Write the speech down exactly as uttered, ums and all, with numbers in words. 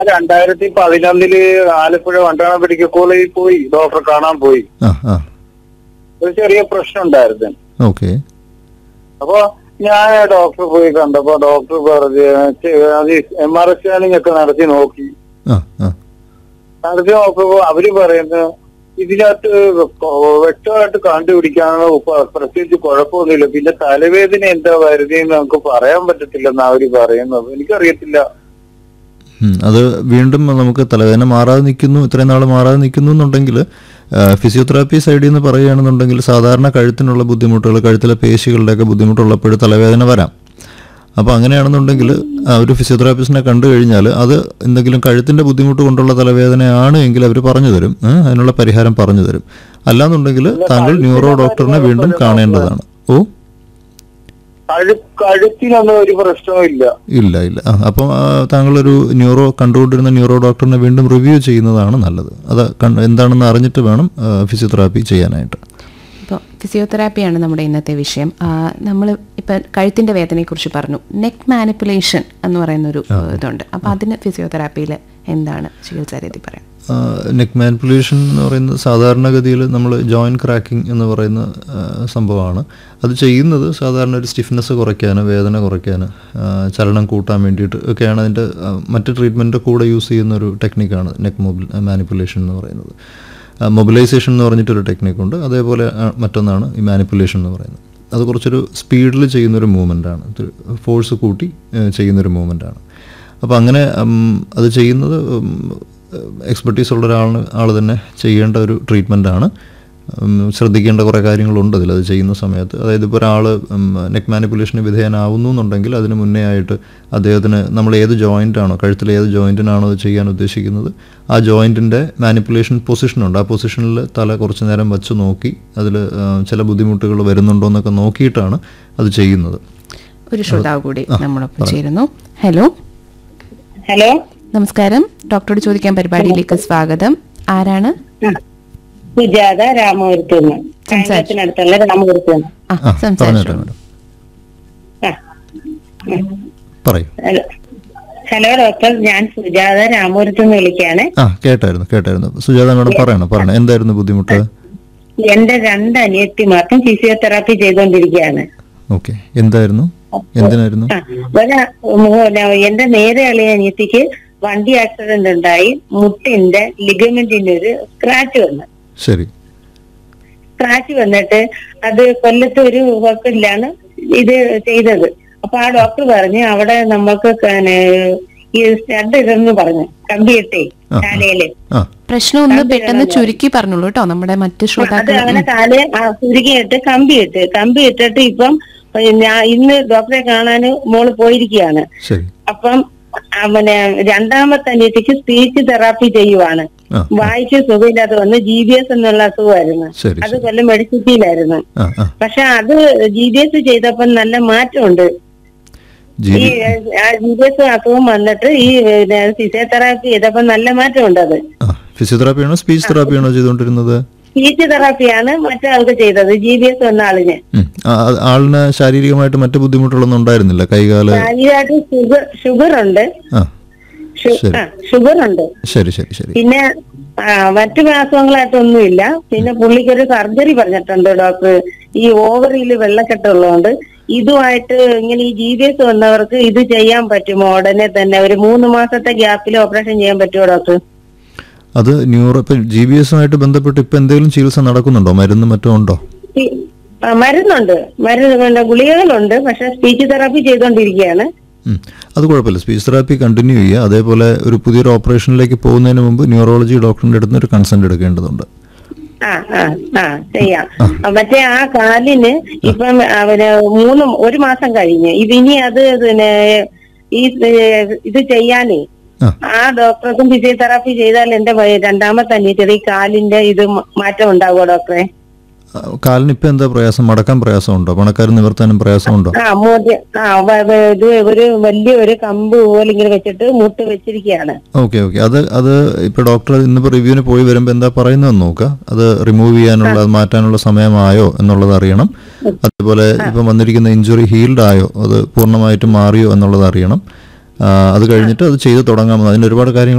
രണ്ടായിരത്തി പതിനൊന്നില് ആലപ്പുഴ വണ്ടാന മെഡിക്കൽ കോളേജിൽ പോയി ഡോക്ടറെ കാണാൻ പോയി. ഒരു ചെറിയ പ്രശ്നം ഉണ്ടായിരുന്നു. ഓക്കെ. അപ്പൊ ഞാൻ ഡോക്ടറെ പോയി കണ്ടപ്പോ ഡോക്ടർ പറഞ്ഞ് അത് എം ആർ ഐ സ്കാനിങ് ഒക്കെ നടത്തി നോക്കി. നടത്തി നോക്കുമ്പോ അവര് പറയുന്നത് ഇതിനകത്ത് വ്യക്തമായിട്ട് കണ്ടുപിടിക്കാനുള്ള പ്രത്യേകിച്ച് കുഴപ്പമൊന്നുമില്ല. പിന്നെ തലവേദന എന്താ വരുന്നതെന്ന് നമുക്ക് പറയാൻ പറ്റത്തില്ലെന്ന് അവര് പറയുന്നത്. എനിക്കറിയത്തില്ല. അത് വീണ്ടും നമുക്ക് തലവേദന മാറാതെ നിൽക്കുന്നു, ഇത്രയും നാൾ മാറാതെ നിൽക്കുന്നു എന്നുണ്ടെങ്കിൽ ഫിസിയോതെറാപ്പി സൈഡിൽ നിന്ന് പറയുകയാണെന്നുണ്ടെങ്കിൽ സാധാരണ കഴുത്തിനുള്ള ബുദ്ധിമുട്ടുകൾ, കഴുത്തിലെ പേശികളുടെയൊക്കെ ബുദ്ധിമുട്ടുള്ളപ്പോൾ തലവേദന വരാം. അപ്പോൾ അങ്ങനെയാണെന്നുണ്ടെങ്കിൽ ഒരു ഫിസിയോതെറാപ്പിസ്റ്റിനെ കണ്ടു കഴിഞ്ഞാൽ അത് എന്തെങ്കിലും കഴുത്തിൻ്റെ ബുദ്ധിമുട്ട് കൊണ്ടുള്ള തലവേദനയാണ് എങ്കിൽ അവർ പറഞ്ഞു തരും, അതിനുള്ള പരിഹാരം പറഞ്ഞു തരും. അല്ലാന്നുണ്ടെങ്കിൽ താങ്കൾ ന്യൂറോ ഡോക്ടറിനെ വീണ്ടും കാണേണ്ടതാണ്. ഓ, കഴുത്തിനൊന്നും ഒരു പ്രശ്നവും ഇല്ല. ഇല്ല ഇല്ല അപ്പം താങ്കളൊരു ന്യൂറോ കണ്ടുകൊണ്ടിരുന്ന ന്യൂറോ ഡോക്ടറിനെ വീണ്ടും റിവ്യൂ ചെയ്യുന്നതാണ് നല്ലത്. അത് എന്താണെന്ന് അറിഞ്ഞിട്ട് വേണം ഫിസിയോതെറാപ്പി ചെയ്യാനായിട്ട്. ഇപ്പോൾ ഫിസിയോതെറാപ്പിയാണ് നമ്മുടെ ഇന്നത്തെ വിഷയം. നമ്മൾ ഇപ്പം കഴുത്തിൻ്റെ വേദനയെക്കുറിച്ച് പറഞ്ഞു. നെക്ക് മാനിപ്പുലേഷൻ എന്ന് പറയുന്നൊരു ഇതുണ്ട്. അപ്പം അതിന് ഫിസിയോതെറാപ്പിയിൽ എന്താണ് ചികിത്സാ രീതി പറയാം? നെക്ക് മാനിപ്പുലേഷൻ എന്ന് പറയുന്നത് സാധാരണഗതിയിൽ നമ്മൾ ജോയിൻറ്റ് ക്രാക്കിംഗ് എന്ന് പറയുന്ന സംഭവമാണ്. അത് ചെയ്യുന്നത് സാധാരണ ഒരു സ്റ്റിഫ്നെസ് കുറയ്ക്കാൻ, വേദന കുറയ്ക്കാൻ, ചലനം കൂട്ടാൻ വേണ്ടിയിട്ട് ഒക്കെയാണ്. അതിൻ്റെ മറ്റ് ട്രീറ്റ്മെൻറ്റ് കൂടെ യൂസ് ചെയ്യുന്ന ഒരു ടെക്നിക്കാണ് നെക്ക് മൊബിൽ മാനിപ്പുലേഷൻ എന്ന് പറയുന്നത്. മൊബിലൈസേഷൻ എന്ന് പറഞ്ഞിട്ടൊരു ടെക്നിക്കുണ്ട്. അതേപോലെ മറ്റൊന്നാണ് ഈ മാനിപ്പുലേഷൻ എന്ന് പറയുന്നത്. അത് കുറച്ചൊരു സ്പീഡിൽ ചെയ്യുന്നൊരു മൂവ്മെൻറ്റാണ്, ഫോഴ്സ് കൂട്ടി ചെയ്യുന്നൊരു മൂവ്മെൻറ്റാണ്. അപ്പോൾ അങ്ങനെ അത് ചെയ്യുന്നത് എക്സ്പെർട്ടീസ് ഉള്ള ഒരാളിന് ആൾ തന്നെ ചെയ്യേണ്ട ഒരു ട്രീറ്റ്മെൻറ്റാണ്. ശ്രദ്ധിക്കേണ്ട കുറേ കാര്യങ്ങളുണ്ട് അതിൽ അത് ചെയ്യുന്ന സമയത്ത്. അതായത് ഇപ്പോൾ ഒരാൾ നെക്ക് മാനിപ്പുലേഷന് വിധേയനാവുന്നു എന്നുണ്ടെങ്കിൽ അതിന് മുന്നേ ആയിട്ട് അദ്ദേഹത്തിന് നമ്മൾ ഏത് ജോയിൻ്റാണോ, കഴുത്തിലെ ഏത് ജോയിൻറ്റിനാണോ അത് ചെയ്യാൻ ഉദ്ദേശിക്കുന്നത് ആ ജോയിൻറ്റിൻ്റെ മാനിപ്പുലേഷൻ പൊസിഷനുണ്ട്. ആ പൊസിഷനിൽ തല കുറച്ച് നേരം വച്ച് നോക്കി അതിൽ ചില ബുദ്ധിമുട്ടുകൾ വരുന്നുണ്ടോ എന്നൊക്കെ നോക്കിയിട്ടാണ് അത് ചെയ്യുന്നത്. ഒരു ശ്രോതാവ് കൂടി നമ്മളൊപ്പം ചേരുന്നു. ഹലോ. ഹലോ, നമസ്കാരം. ഡോക്ടറോട് ചോദിക്കാൻ പരിപാടിയിലേക്ക് സ്വാഗതം. ആരാണ്? സുജാത, രാമപുരത്ത് നിന്ന്. അടുത്തുള്ള രാമപുരത്ത് നിന്ന്. ഹലോ ഡോക്ടർ, ഞാൻ സുജാത രാമപുരത്ത് നിന്ന് വിളിക്കുകയാണ്. കേട്ടായിരുന്നു കേട്ടായിരുന്നു സുജാത മേഡം, പറയണം പറയണം എന്തായിരുന്നു ബുദ്ധിമുട്ട്? എന്റെ രണ്ട് അനിയത്തിമാർക്കും ഫിസിയോതെറാപ്പി ചെയ്തുകൊണ്ടിരിക്കുകയാണ്. ഓക്കെ, എന്തായിരുന്നു എന്തിനായിരുന്നു? എന്റെ നേരെ അളിയ അനിയത്തിക്ക് വണ്ടി ആക്സിഡന്റ് ഉണ്ടായി മുട്ടിന്റെ ലിഗമെന്റിന്റെ ഒരു സ്ക്രാച്ച് വന്നു. ശരി. സ്ക്രാച്ച് വന്നിട്ട് അത് കൊല്ലത്ത് ഒരു ഹോസ്പിറ്റലിലാണ് ഇത് ചെയ്തത്. അപ്പൊ ആ ഡോക്ടർ പറഞ്ഞ് അവിടെ നമുക്ക് ഈ സ്റ്റഡ് ഇതെന്ന് പറഞ്ഞു, കമ്പിയിട്ടേ കാലയില്. പ്രശ്നം ഒന്ന് പെട്ടെന്ന് ചുരുക്കി പറഞ്ഞോളൂ കേട്ടോ നമ്മുടെ മറ്റു ശ്രോതാക്കൾ. അങ്ങനെ കാല് ചുരുക്കിയിട്ട് കമ്പിയിട്ട് കമ്പി ഇട്ടിട്ട് ഇപ്പം ഞാൻ ഇന്ന് ഡോക്ടറെ കാണാൻ മോള് പോയിരിക്കുകയാണ്. അപ്പം പിന്നെ രണ്ടാമത്തെ അനിയത്തിക്ക് സ്പീച്ച് തെറാപ്പി ചെയ്യുവാണ്. വായിച്ച് സുഖമില്ലാതെ വന്ന് ജി ബി എസ് എന്നുള്ള അസുഖമായിരുന്നു. അത് കൊല്ലം മെഡിസിറ്റിയിലായിരുന്നു. പക്ഷെ അത് ജി ബി എസ് ചെയ്തപ്പോ നല്ല മാറ്റമുണ്ട്. ഈ ജി ബി എസ് അസുഖം വന്നിട്ട് ഈ ഫിസിയോതെറാപ്പി ചെയ്തപ്പോ നല്ല മാറ്റമുണ്ട്. അത് ഫിസിയോതെറാപ്പിയാണോ സ്പീച്ച് തെറാപ്പിയാണോ ചെയ്തുകൊണ്ടിരുന്നത്? സ്പീച്ച് തെറാപ്പിയാണ് മറ്റേ ആൾക്ക് ചെയ്തത്, ജി ബി എസ് വന്ന ആളിന്. ആളിന് ശാരീരികമായിട്ട് മറ്റു ബുദ്ധിമുട്ടുകളൊന്നും ഉണ്ടായിരുന്നില്ല? കൈകാല ശാരീരികമായിട്ട് ഷുഗർ ഷുഗർ ഉണ്ട് ഷുഗർ ഉണ്ട് ശരി ശരി ശരി പിന്നെ മറ്റു അസുഖങ്ങളായിട്ടൊന്നുമില്ല. പിന്നെ പുള്ളിക്കൊരു സർജറി പറഞ്ഞിട്ടുണ്ട് ഡോക്ടർ. ഈ ഓവറിയിൽ വെള്ളക്കെട്ടുള്ളതുകൊണ്ട് ഇതുമായിട്ട് ഇങ്ങനെ ഈ ജി ബി എസ് വന്നവർക്ക് ഇത് ചെയ്യാൻ പറ്റുമോ? ഉടനെ തന്നെ ഒരു മൂന്ന് മാസത്തെ ഗ്യാപ്പിൽ ഓപ്പറേഷൻ ചെയ്യാൻ പറ്റുമോ ഡോക്ടർ? അത് ന്യൂറോ ഇപ്പൊ ജി ബി എസുമായിട്ട് ബന്ധപ്പെട്ട് ഇപ്പൊ എന്തെങ്കിലും ചികിത്സ നടക്കുന്നുണ്ടോ? മരുന്ന് മറ്റും ഉണ്ടോ? മരുന്നുണ്ട്, മരുന്ന് ഗുളികകളുണ്ട്. പക്ഷെ സ്പീച്ച് തെറാപ്പി ചെയ്തുകൊണ്ടിരിക്കുകയാണ്. അത് കുഴപ്പമില്ല, സ്പീച്ച് തെറാപ്പി കണ്ടിന്യൂ ചെയ്യുക. അതേപോലെ ഒരു പുതിയൊരു ഓപ്പറേഷനിലേക്ക് പോകുന്നതിന് മുമ്പ് ന്യൂറോളജി ഡോക്ടറിന്റെ അടുത്ത് ഒരു കൺസൾട്ട് എടുക്കേണ്ടതുണ്ട്. ആ ആ ആ ചെയ്യാം. മറ്റേ ആ കാലിന് ഇപ്പം അവന് മൂന്ന് ഒരു മാസം കഴിഞ്ഞ് ഇനി അത് പിന്നെ ഈ ഇത് ചെയ്യാനേ ആ ഡോക്ടർക്കും ഫിസിയോതെറാപ്പി ചെയ്താൽ എന്റെ രണ്ടാമത്തെ അനിയത്തി ഈ കാലിന്റെ ഇത് മാറ്റം ഉണ്ടാവുമോ ഡോക്ടറെ? കാലിന് ഇപ്പൊ എന്താ പ്രയാസം? മടക്കാൻ പ്രയാസമുണ്ടോ? പണക്കാരൻ നിവർത്താനും പ്രയാസമുണ്ടോ? ആ ഇത് ഒരു വലിയ ഒരു കമ്പ് പോലെ ഇങ്ങനെ വെച്ചിട്ട് മുട്ട് വെച്ചിരിക്കുകയാണ്. ഓക്കെ ഓക്കെ അത് അത് ഇപ്പൊ ഡോക്ടർ ഇന്നിപ്പോ റിവ്യൂവിന് പോയി വരുമ്പോ എന്താ പറയുന്നതെന്ന് നോക്കുക. അത് റിമൂവ് ചെയ്യാനുള്ള അത് മാറ്റാനുള്ള സമയമായോ എന്നുള്ളത് അറിയണം. അതേപോലെ ഇപ്പൊ വന്നിരിക്കുന്ന ഇഞ്ചുറി ഹീൽഡ് ആയോ, അത് പൂർണ്ണമായിട്ടും മാറിയോ എന്നുള്ളത് അറിയണം. അത് കഴിഞ്ഞിട്ട് അത് ചെയ്ത് തുടങ്ങാമെന്ന്. അതിന് ഒരുപാട് കാര്യങ്ങൾ